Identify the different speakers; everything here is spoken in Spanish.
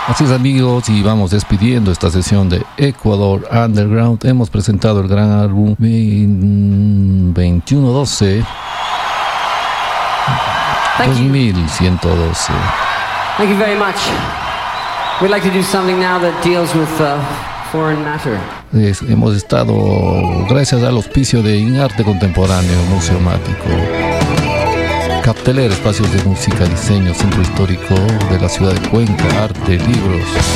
Speaker 1: Así es, amigos, y vamos despidiendo esta sesión de Ecuador Underground. Hemos presentado el gran álbum 2112 2112.
Speaker 2: Thank you very much. We'd like to do something now that deals with foreign matter.
Speaker 1: Hemos estado gracias al auspicio de Inarte Contemporáneo Museomático, Capteler, espacios de música, diseño, centro histórico de la ciudad de Cuenca, arte, libros,